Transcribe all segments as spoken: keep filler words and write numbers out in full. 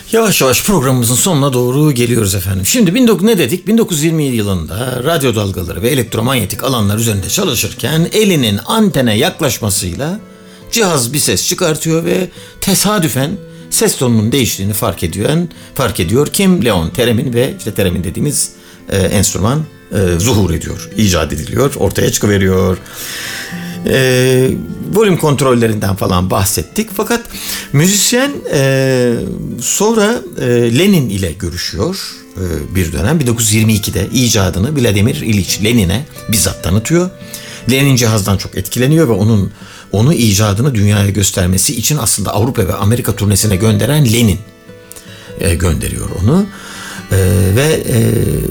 Yavaş yavaş programımızın sonuna doğru geliyoruz efendim. Şimdi bin dokuz ne dedik? bin dokuz yüz yirmi yılında radyo dalgaları ve elektromanyetik alanlar üzerinde çalışırken elinin antene yaklaşmasıyla cihaz bir ses çıkartıyor ve tesadüfen ses tonunun değiştiğini fark ediyor. Fark ediyor kim? Leon Theremin ve işte Theremin dediğimiz e, enstrüman e, zuhur ediyor, icat ediliyor, ortaya çıkıveriyor. E, volüm kontrollerinden falan bahsettik. Fakat müzisyen e, sonra e, Lenin ile görüşüyor e, bir dönem. bin dokuz yüz yirmi ikide icadını Vladimir İliç Lenin'e bizzat tanıtıyor. Lenin cihazdan çok etkileniyor ve onun onu icadını dünyaya göstermesi için aslında Avrupa ve Amerika turnesine gönderen Lenin e, gönderiyor onu. E, ve e,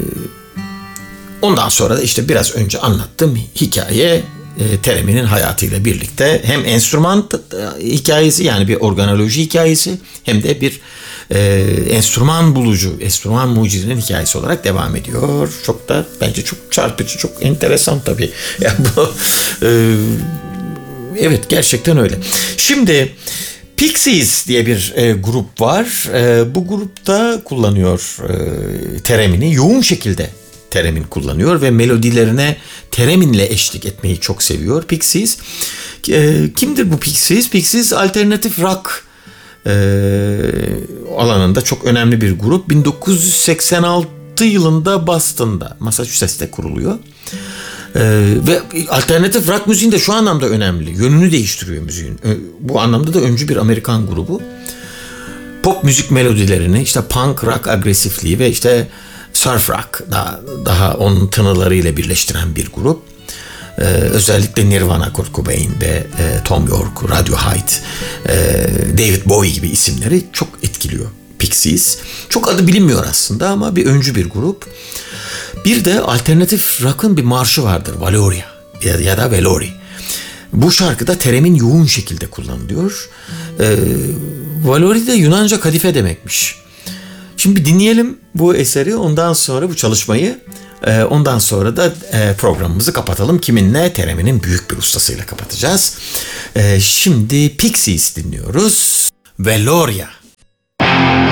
ondan sonra da işte biraz önce anlattığım hikaye e, Theremin'in hayatıyla birlikte hem enstrüman hikayesi, yani bir organoloji hikayesi, hem de bir e, enstrüman bulucu, enstrüman mucidinin hikayesi olarak devam ediyor. Çok da bence çok çarpıcı, çok enteresan tabii. Yani bu e, evet, gerçekten öyle. Şimdi Pixies diye bir e, grup var. E, bu grupta kullanıyor e, Theremin'i yoğun şekilde. Theremin kullanıyor ve melodilerine Theremin'le eşlik etmeyi çok seviyor Pixies. E, kimdir bu Pixies? Pixies alternatif rock e, alanında çok önemli bir grup. bin dokuz yüz seksen altı yılında Boston'da, Massachusetts'te kuruluyor. Ee, ve alternatif rock müziğin de şu anlamda önemli. Yönünü değiştiriyor müziğin. Bu anlamda da öncü bir Amerikan grubu. Pop müzik melodilerini, işte punk rock agresifliği ve işte surf rock daha, daha onun tınılarıyla birleştiren bir grup. Ee, özellikle Nirvana, Kurt Cobain ve e, Tom York, Radiohead, e, David Bowie gibi isimleri çok etkiliyor Pixies. Çok adı bilinmiyor aslında ama bir öncü bir grup. Bir de alternatif rock'ın bir marşı vardır, Valoria ya, ya da Velori. Bu şarkıda Theremin yoğun şekilde kullanılıyor. Ee, Valori de Yunanca kadife demekmiş. Şimdi dinleyelim bu eseri, ondan sonra bu çalışmayı, e, ondan sonra da e, programımızı kapatalım. Kiminle? Theremin'in büyük bir ustasıyla kapatacağız. E, şimdi Pixies dinliyoruz. Valoria.